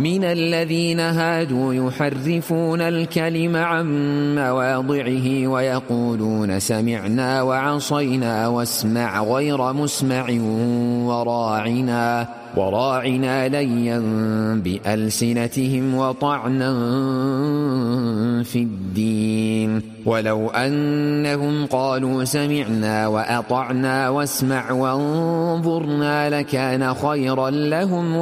من الذين هادوا يحرفون الكلم عن مواضعه ويقولون سمعنا وعصينا واسمع غير مسمع وراعنا ليا بألسنتهم وطعنا في الدين. ولو أنهم قالوا سمعنا وأطعنا واسمع وانظرنا لكان خيرا لهم